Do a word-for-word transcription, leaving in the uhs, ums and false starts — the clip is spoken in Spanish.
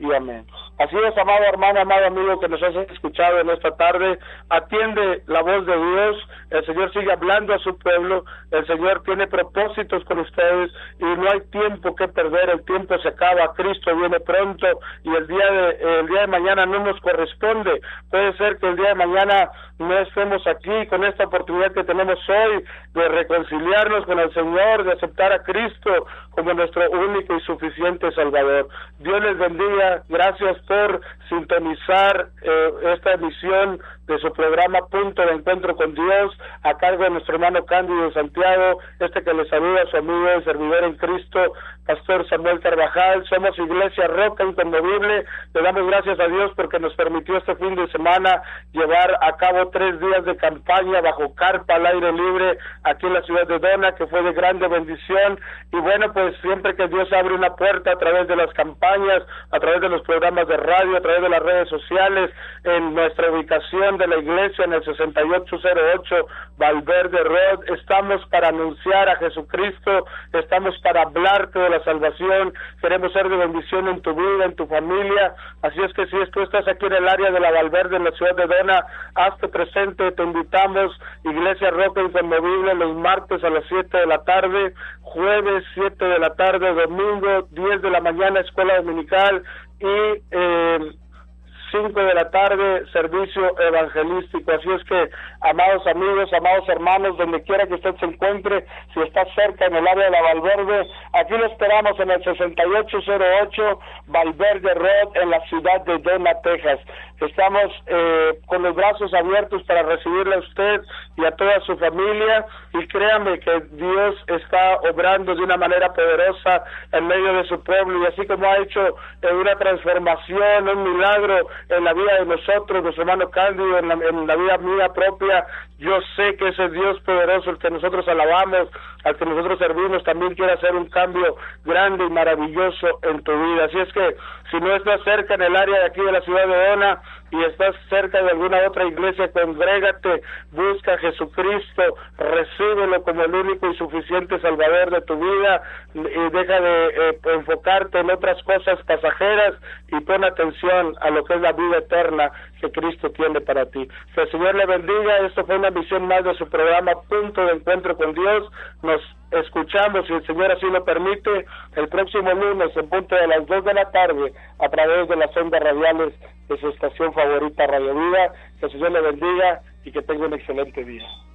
y amén. Así es, amado hermano, amado amigo que nos has escuchado en esta tarde, atiende la voz de Dios, el Señor sigue hablando a su pueblo, el Señor tiene propósitos con ustedes y no hay tiempo que perder, el tiempo se acaba, Cristo viene pronto y el día de, el día de mañana no nos corresponde. Puede ser que el día de mañana no estemos aquí con esta oportunidad que tenemos hoy de reconciliarnos con el Señor, de aceptar a Cristo como nuestro único y suficiente Salvador. Dios les bendiga, gracias por sintonizar eh, esta emisión de su programa Punto de Encuentro con Dios, a cargo de nuestro hermano Cándido Santiago, este que les saluda a su amigo y servidor en Cristo, Pastor Samuel Carvajal. Somos Iglesia Roca Inconmovible. Le damos gracias a Dios porque nos permitió este fin de semana llevar a cabo tres días de campaña bajo carpa al aire libre aquí en la ciudad de Dona, que fue de grande bendición. Y bueno, pues siempre que Dios abre una puerta a través de las campañas, a través de los programas de radio, a través de las redes sociales, en nuestra ubicación de la iglesia en el sesenta y ocho cero ocho Valverde Road, estamos para anunciar a Jesucristo, estamos para hablarte de la salvación, queremos ser de bendición en tu vida, en tu familia. Así es que si tú estás aquí en el área de la Valverde, en la ciudad de Dona, hazte presente, te invitamos, Iglesia Roca Inconmovible, los martes a las siete de la tarde, jueves siete de la tarde, domingo diez de la mañana, escuela dominical, y eh, cinco de la tarde, servicio evangelístico. Así es que, amados amigos, amados hermanos, donde quiera que usted se encuentre, si está cerca en el área de la Valverde, aquí lo esperamos en el sesenta y ocho cero ocho Valverde Road, en la ciudad de Dona, Texas. Estamos eh, con los brazos abiertos para recibirle a usted y a toda su familia, y créame que Dios está obrando de una manera poderosa en medio de su pueblo, y así como ha hecho eh, una transformación, un milagro en la vida de nosotros, nuestro hermano Cándido, en la, en la vida mía propia, yo sé que ese Dios poderoso, el que nosotros alabamos, al que nosotros servimos, también quiere hacer un cambio grande y maravilloso en tu vida. Así es que, si no estás cerca en el área de aquí de la ciudad de Dona y estás cerca de alguna otra iglesia, congrégate, busca a Jesucristo, recíbelo como el único y suficiente Salvador de tu vida, y deja de eh, enfocarte en otras cosas pasajeras y pon atención a lo que es la vida eterna que Cristo tiene para ti. Que el Señor le bendiga. Esto fue una misión más de su programa Punto de Encuentro con Dios. Nos escuchamos, si el Señor así lo permite, el próximo lunes en punto de las dos de la tarde a través de las ondas radiales de su estación favorita, Radio Vida. Que el Señor le bendiga y que tenga un excelente día.